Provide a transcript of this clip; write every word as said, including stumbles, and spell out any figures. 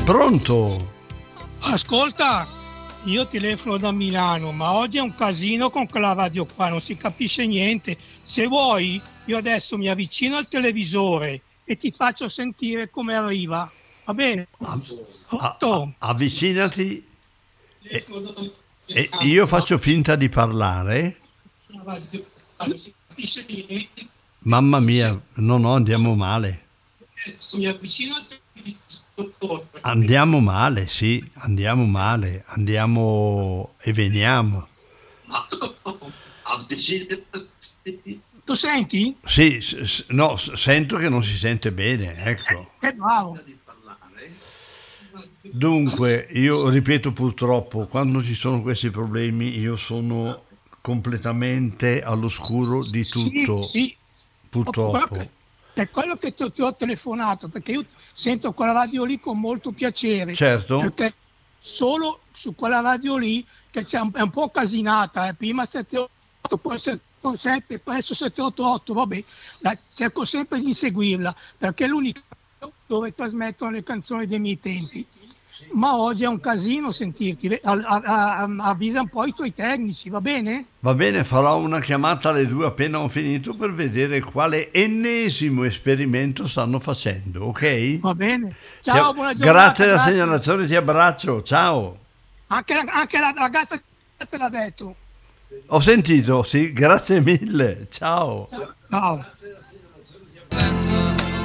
Pronto? Ascolta, io telefono da Milano, ma oggi è un casino con quella radio qua, non si capisce niente. Se vuoi, io adesso mi avvicino al televisore e ti faccio sentire come arriva. Va bene? A- a- a- Pronto? avvicinati e, e io faccio finta di parlare. Non si capisce niente. Mamma mia, no, no, andiamo male. Adesso mi avvicino al televisore. Andiamo male, sì, andiamo male, andiamo e veniamo. Lo senti? Sì, s- s- no, s- sento che non si sente bene, ecco. Che bravo. Dunque, io ripeto purtroppo, quando ci sono questi problemi io sono completamente all'oscuro di Sì, tutto, sì. purtroppo. Per quello che ti ho, ti ho telefonato, perché io sento quella radio lì con molto piacere, Certo, perché solo su quella radio lì, che c'è un, è un po' casinata, eh, prima sette otto, poi sette sette, poi adesso sette otto otto, vabbè, la, cerco sempre di seguirla, perché è l'unica dove trasmettono le canzoni dei miei tempi. Ma oggi è un casino sentirti, a- a- a- avvisa un po' i tuoi tecnici, va bene? va bene, farò una chiamata alle due appena ho finito per vedere quale ennesimo esperimento stanno facendo, ok? Va bene. Ti Ciao, ab- buona giornata. Grazie della Grazie. segnalazione, ti abbraccio, ciao. Anche la, anche la ragazza te l'ha detto. Ho sentito, sì, grazie mille, ciao. Ciao.